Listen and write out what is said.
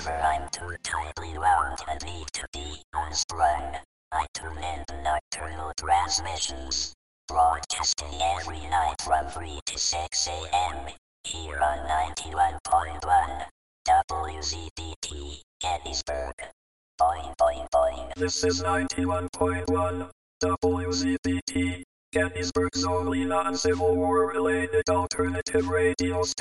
whenever I'm too tightly wound and need to be unsprung, I tune in to nocturnal transmissions, broadcasting every night from 3 to 6 a.m. here on 91.1 WZBT Gettysburg. Boing, boing, boing. This is 91.1 WZBT, Gettysburg's only non-Civil War related alternative radio station.